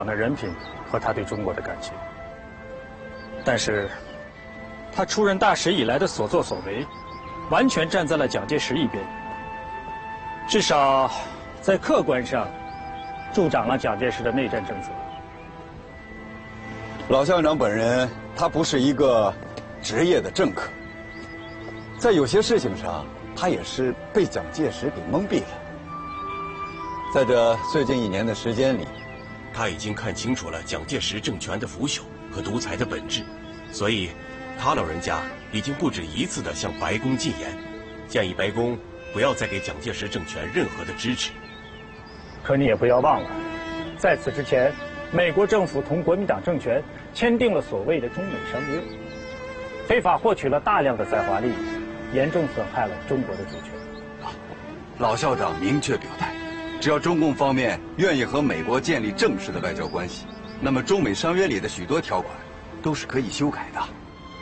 的人品和他对中国的感情。但是，他出任大使以来的所作所为，完全站在了蒋介石一边，至少在客观上助长了蒋介石的内战政策。 老校长本人，他不是一个职业的政客，在有些事情上，他也是被蒋介石给蒙蔽了。在这最近1年的时间里， 他已经看清楚了蒋介石政权的腐朽和独裁的本质，所以，他老人家已经不止一次地向白宫进言，建议白宫不要再给蒋介石政权任何的支持。 可你也不要忘了，在此之前，美国政府同国民党政权签订了所谓的中美商约，非法获取了大量的在华利益，严重损害了中国的主权。 老校长明确表态，只要中共方面愿意和美国建立正式的外交关系，那么中美商约里的许多条款都是可以修改的。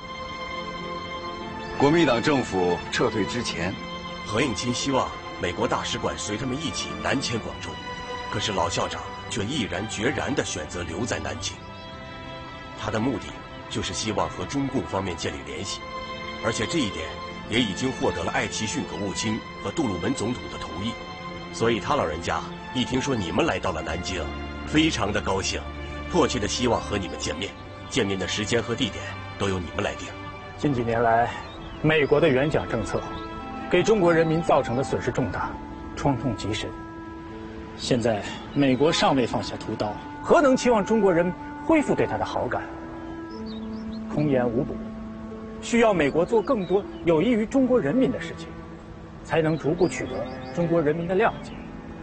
国民党政府撤退之前， 何应钦希望美国大使馆随他们一起南迁广州，可是老校长却毅然决然地选择留在南京。他的目的就是希望和中共方面建立联系，而且这一点也已经获得了艾奇逊国务卿和杜鲁门总统的同意。所以他老人家一听说你们来到了南京，非常的高兴，迫切的希望和你们见面，见面的时间和地点都由你们来定。 近几年来，美国的援蒋政策给中国人民造成的损失重大，创痛极深。现在美国尚未放下屠刀，何能期望中国人恢复对他的好感？空言无补，需要美国做更多有益于中国人民的事情，才能逐步取得中国人民的谅解。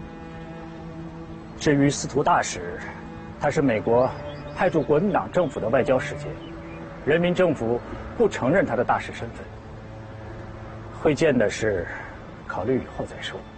至于司徒大使，他是美国派驻国民党政府的外交使节，人民政府不承认他的大使身份。会见的事，考虑以后再说。